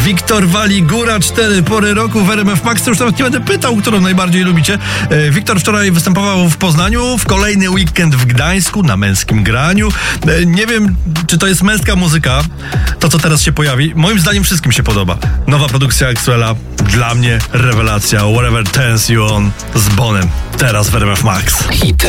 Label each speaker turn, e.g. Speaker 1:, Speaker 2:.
Speaker 1: Wiktor Waligura, 4 pory roku w RMF Max. Już nawet nie będę pytał, którą najbardziej lubicie. Wiktor wczoraj występował w Poznaniu, w kolejny weekend w Gdańsku, na Męskim Graniu. Nie wiem, czy to jest męska muzyka, to co teraz się pojawi. Moim zdaniem wszystkim się podoba. Nowa produkcja Axwella, dla mnie rewelacja. Whatever Turns You On z Bonem. Teraz w RMF Max.
Speaker 2: Hit